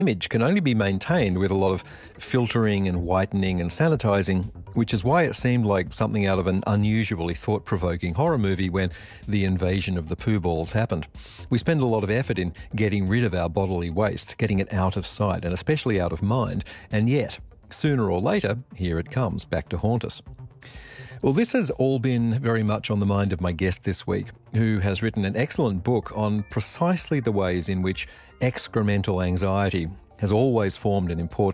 image can only be maintained with a lot of filtering and whitening and sanitizing, which is why it seemed like something out of an unusually thought-provoking horror movie when the invasion of the poo balls happened. We spend a lot of effort in getting rid of our bodily waste, getting it out of sight and especially out of mind, and yet, sooner or later, here it comes back to haunt us. Well, this has all been very much on the mind of my guest this week, who has written an excellent book on precisely the ways in which excremental anxiety has always formed an important